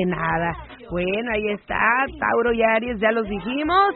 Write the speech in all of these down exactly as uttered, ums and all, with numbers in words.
nada. Bueno, ahí está, Tauro y Aries, ya los dijimos.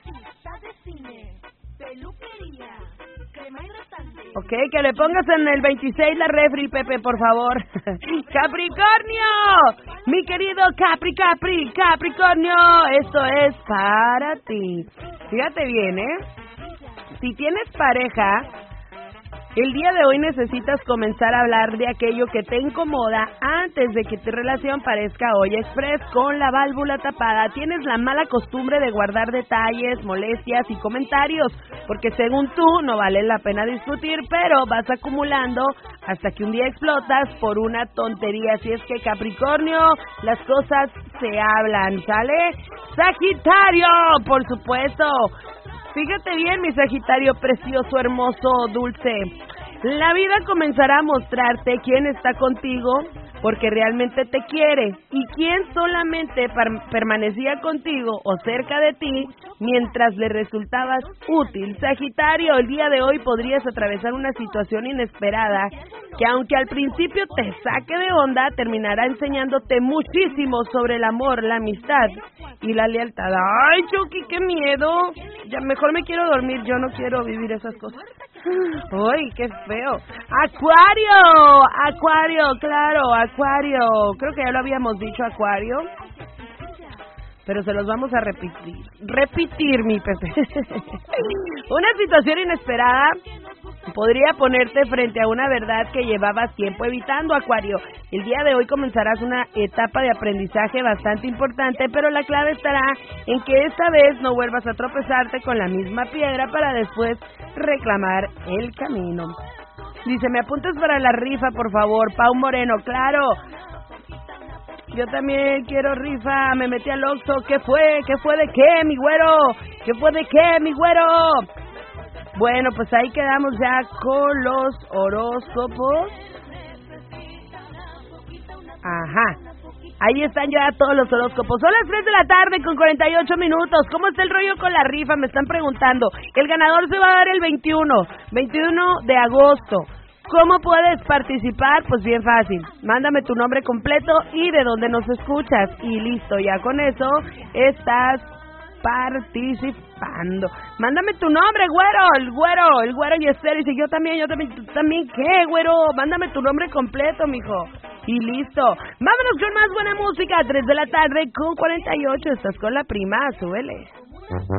Ok, que le pongas en el veintiséis la refri, Pepe, por favor. Capricornio, mi querido Capri, Capri, Capricornio, esto es para ti. Fíjate bien, ¿eh? Si tienes pareja, el día de hoy necesitas comenzar a hablar de aquello que te incomoda antes de que tu relación parezca olla express con la válvula tapada. Tienes la mala costumbre de guardar detalles, molestias y comentarios, porque según tú no vale la pena discutir, pero vas acumulando hasta que un día explotas por una tontería. Así es que, Capricornio, las cosas se hablan, ¿sale? Sagitario, por supuesto. Fíjate bien, mi Sagitario precioso, hermoso, dulce. La vida comenzará a mostrarte quién está contigo porque realmente te quiere y quién solamente par- permanecía contigo o cerca de ti mientras le resultabas útil. Sagitario, el día de hoy podrías atravesar una situación inesperada que, aunque al principio te saque de onda, terminará enseñándote muchísimo sobre el amor, la amistad y la lealtad. ¡Ay, Chucky, qué miedo! Ya mejor me quiero dormir, yo no quiero vivir esas cosas. ¡Ay, qué feo! ¡Acuario! ¡Acuario, claro! ¡Acuario! Creo que ya lo habíamos dicho, Acuario. Pero se los vamos a repetir. Repetir, mi Pepe. Una situación inesperada podría ponerte frente a una verdad que llevabas tiempo evitando, Acuario. El día de hoy comenzarás una etapa de aprendizaje bastante importante, pero la clave estará en que esta vez no vuelvas a tropezarte con la misma piedra para después reclamar el camino. Dice, ¿me apuntas para la rifa, por favor? Pau Moreno, claro. Yo también quiero rifa, me metí al Oxxo. ¿Qué fue? ¿Qué fue de qué, mi güero? ¿Qué fue de qué, mi güero? Bueno, pues ahí quedamos ya con los horóscopos. Ajá. Ahí están ya todos los horóscopos. Son las tres de la tarde con cuarenta y ocho minutos. ¿Cómo está el rollo con la rifa? Me están preguntando. El ganador se va a dar el veintiuno de agosto. ¿Cómo puedes participar? Pues bien fácil. Mándame tu nombre completo y de dónde nos escuchas. Y listo, ya con eso estás participando. Mándame tu nombre, güero, el güero, el güero y Esther. Dice, yo también, yo también, ¿tú también qué, güero? Mándame tu nombre completo, mijo. Y listo. Vámonos con más buena música. tres de la tarde con cuarenta y ocho. Estás con la prima, súbele.